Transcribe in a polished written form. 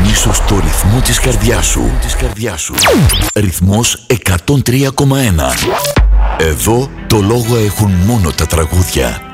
ίσως στο ρυθμό της καρδιάς σου. Ρυθμός 103,1. Εδώ το λόγο έχουν μόνο τα τραγούδια.